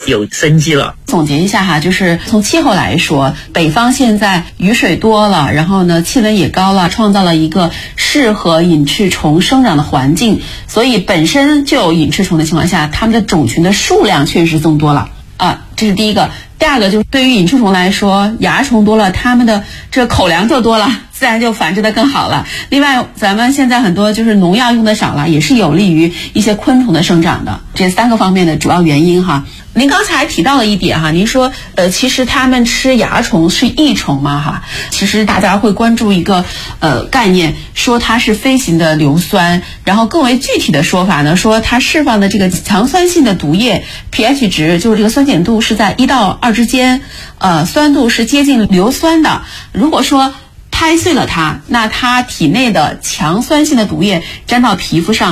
有生机了。 总结一下哈，就是从气候来说，北方现在雨水多了，然后呢气温也高了，创造了一个适合隐翅虫生长的环境，所以本身就有隐翅虫的情况下，它们的种群的数量确实增多了啊，这是第一个。第二个就是对于隐翅虫来说，蚜虫多了，它们的这口粮就多了，自然就繁殖的更好了。另外，咱们现在很多就是农药用的少了，也是有利于一些昆虫的生长的。这3个方面的主要原因哈。您刚才还提到了一点哈，您说其实他们吃蚜虫是益虫嘛哈？其实大家会关注一个概念，说它是飞行的硫酸，然后更为具体的说法呢，说它释放的这个强酸性的毒液 pH 值，就是这个酸碱度是在1到2之间，酸度是接近硫酸的。如果说拍碎了它，那它体内的强酸性的毒液沾到皮肤上，